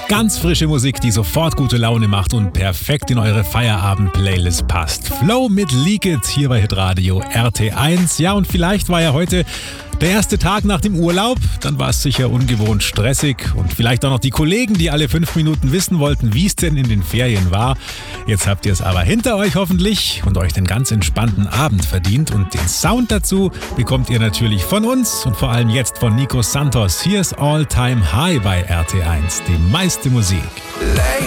Ganz frische Musik, die sofort gute Laune macht und perfekt in eure Feierabend-Playlist passt. Flow mit Leak It hier bei Hitradio RT1. Ja, und vielleicht war ja heute der erste Tag nach dem Urlaub, dann war es sicher ungewohnt stressig und vielleicht auch noch die Kollegen, die alle 5 Minuten wissen wollten, wie es denn in den Ferien war. Jetzt habt ihr es aber hinter euch hoffentlich und euch den ganz entspannten Abend verdient und den Sound dazu bekommt ihr natürlich von uns und vor allem jetzt von Nico Santos. Hier ist All Time High bei RT1, die meiste Musik. Late